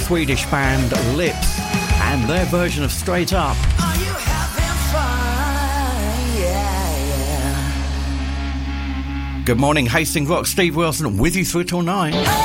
Swedish band Lips and their version of Straight Up. Are you having fun? Yeah, yeah. Good morning, Hastings Rock. Steve Wilson with you through till 9.